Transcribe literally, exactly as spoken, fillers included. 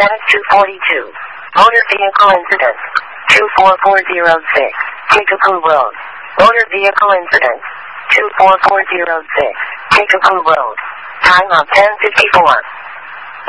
Status two forty-two. Motor vehicle incident. two four four zero six. Kickapoo Road. Motor vehicle incident. two four four zero six. Kickapoo Road. Time of ten fifty-four.